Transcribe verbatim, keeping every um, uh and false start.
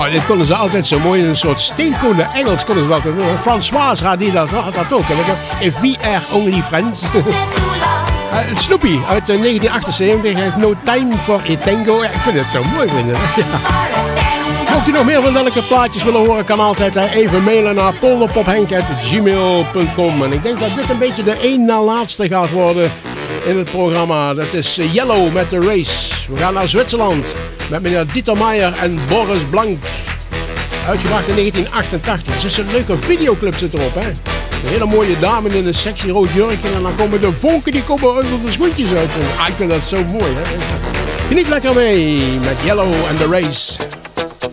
Oh, dit konden ze altijd zo mooi in een soort steenkolen Engels konden ze dat doen. François had, die dat, had dat ook. If we are only friends. uh, Snoopy uit uh, negentien achtenzeventig. Has no time for a tango. Ja, ik vind het zo mooi, vrienden. Ja. Mocht u nog meer van welke plaatjes willen horen, kan altijd uh, even mailen naar polderpophenk apenstaartje gmail punt com. En ik denk dat dit een beetje de één na laatste gaat worden in het programma. Dat is uh, Yellow met The Race. We gaan naar Zwitserland met meneer Dieter Meijer en Boris Blank. Uitgebracht in negentien achtentachtig. Dus een leuke videoclip zit erop, hè. Een hele mooie dame in een sexy rood jurkje. En dan komen de vonken die komen onder de schoentjes uit. Ah, ik vind dat zo mooi, hè. Geniet lekker mee met Yellow and The Race.